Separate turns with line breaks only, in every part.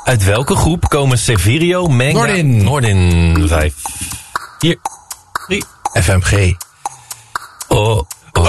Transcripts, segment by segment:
Uit welke groep komen Severio, Menga... Noordin. 5, 4, 3.
FMG.
Oh. 1-0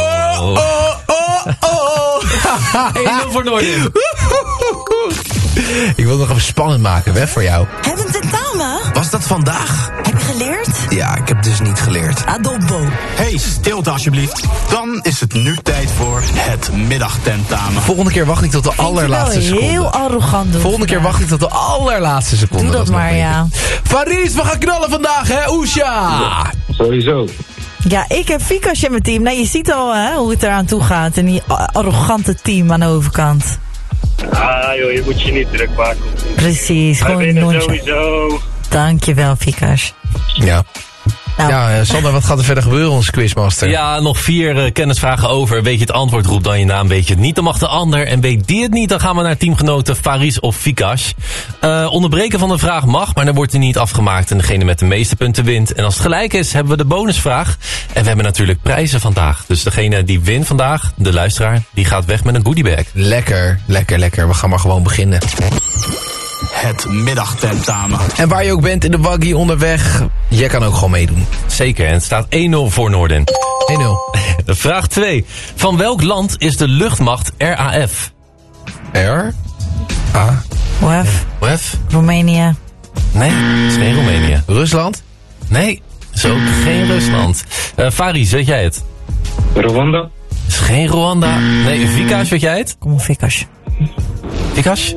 voor Noordin.
Ik wil het nog even spannend maken, hè, voor jou.
Hebben we tentamen?
Was dat vandaag?
Heb je geleerd?
Ja, ik heb dus niet geleerd.
Adobbo.
Hey, stilte alsjeblieft. Dan is het nu tijd voor het middagtentamen.
Volgende keer wacht ik tot de allerlaatste seconde.
Heel arrogant doen.
Volgende keer wacht ik tot de allerlaatste seconde.
Doe dat maar, ja.
Faris, we gaan knallen vandaag, hè, Oesja?
Sowieso.
Ja, ik heb Vikas in mijn team. Nou, je ziet al hoe het eraan toe gaat. En die arrogante team aan de overkant.
Ah joh, je moet je niet druk maken.
Precies,
Wij
gewoon
winnen
nooit.
sowieso.
Dankjewel, Vikas.
Ja.
Nou.
Ja, Sander, wat gaat er verder gebeuren, onze quizmaster?
Ja, nog 4 kennisvragen over. Weet je het antwoord, roep dan je naam. Weet je het niet, dan mag de ander. En weet die het niet, dan gaan we naar teamgenoten Faris of Vikas. Onderbreken van de vraag mag, maar dan wordt hij niet afgemaakt. En degene met de meeste punten wint. En als het gelijk is, hebben we de bonusvraag. En we hebben natuurlijk prijzen vandaag. Dus degene die wint vandaag, de luisteraar, die gaat weg met een goodiebag.
Lekker. We gaan maar gewoon beginnen.
Het middagtentamen.
En waar je ook bent in de waggie onderweg, jij kan ook gewoon meedoen.
Zeker, en het staat 1-0 voor Noordin.
1-0.
Vraag 2. Van welk land is de luchtmacht RAF? WAF?
Roemenië.
Nee, het is geen Roemenië.
Rusland?
Nee, is ook geen Rusland. Faris, weet jij het?
Rwanda?
Is geen Rwanda. Nee, Vikas, weet jij het?
Kom op, Vikas.
Vikas?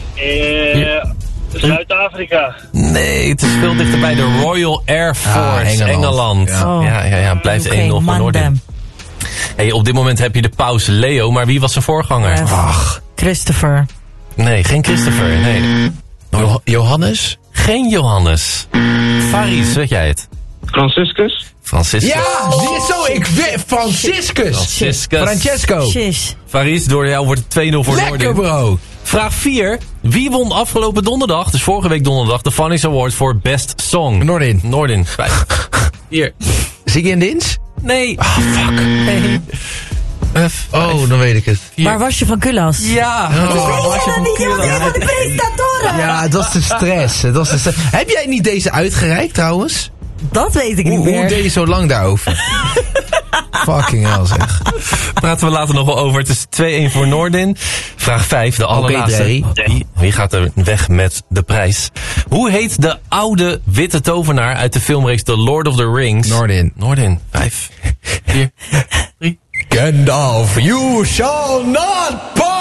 Zuid-Afrika.
Nee, het is veel dichter bij de Royal Air Force, Engeland. Ja, blijft 1-0 voor Noordin. Hey, op dit moment heb je de paus Leo, maar wie was zijn voorganger?
Christopher.
Nee, geen Christopher, nee.
Johannes?
Geen Johannes. Faris, weet jij het?
Franciscus?
Ja, die is zo. Ik weet Franciscus. Francesco.
Shish.
Faris, door jou wordt het 2-0 voor Noordin.
Lekker, bro.
Vraag 4. Wie won afgelopen donderdag, dus vorige week donderdag, de Phonics Award voor Best Song? Noordin. 5. 4.
Zing je in Dins?
Nee.
Ah, fuck.
Nee.
Dan weet ik het.
4.
Waar was je van Kulas?
Ja.
Was je van Kulas? De presentatoren.
Ja, dat is de stress. Heb jij niet deze uitgereikt trouwens?
Dat weet ik niet meer.
Hoe deed je zo lang daarover? Fucking hell, zeg.
Praten we later nog wel over. Het is 2-1 voor Noordin. Vraag 5, de allerlaatste. Wie gaat er weg met de prijs? Hoe heet de oude witte tovenaar uit de filmreeks The Lord of the Rings? Noordin. 5, 4, 3.
Gandalf, you shall not pass!